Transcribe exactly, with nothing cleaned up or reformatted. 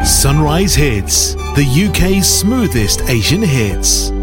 Sunrise Hits, the U K's smoothest Asian hits.